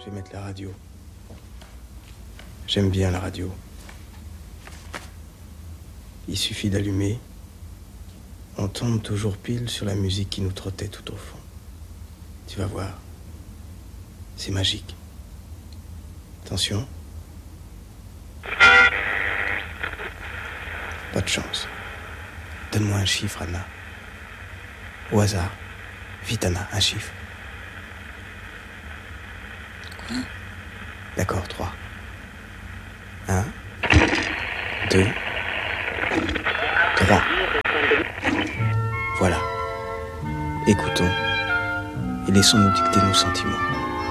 Je vais mettre la radio. J'aime bien la radio. Il suffit d'allumer. On tombe toujours pile sur la musique qui nous trottait tout au fond. Tu vas voir. C'est magique. Attention. Pas de chance. Donne-moi un chiffre, Anna. Au hasard. Vite, Anna, un chiffre. Quoi ? D'accord, 3. 1, 2, 3. Voilà. Écoutons et laissons-nous dicter nos sentiments.